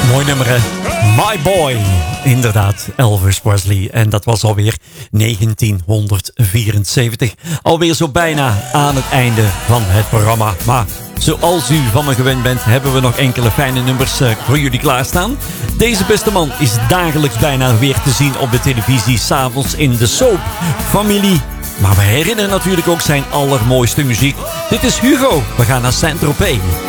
Mooi nummer, hè? My Boy. Inderdaad, Elvis Presley. En dat was alweer 1974. Alweer zo bijna aan het einde van het programma. Maar zoals u van me gewend bent, hebben we nog enkele fijne nummers voor jullie klaarstaan. Deze beste man is dagelijks bijna weer te zien op de televisie. 's Avonds in de soap Familie. Maar we herinneren natuurlijk ook zijn allermooiste muziek. Dit is Hugo. We gaan naar Saint-Tropez.